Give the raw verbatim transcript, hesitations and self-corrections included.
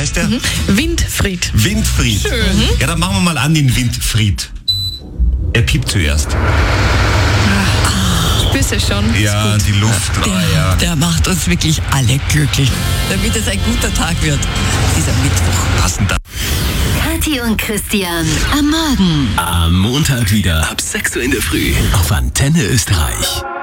heißt der? Mhm. Windfried. Windfried. Schön. Mhm. Ja, dann machen wir mal an den Windfried. Er piept zuerst. Spürst du schon? Ja, die Luft. Der, Ah, ja. der macht uns wirklich alle glücklich, damit es ein guter Tag wird, dieser Mittwoch. Passend da. Kathi und Christian am Morgen. Am Montag wieder ab sechs Uhr in der Früh auf Antenne Österreich.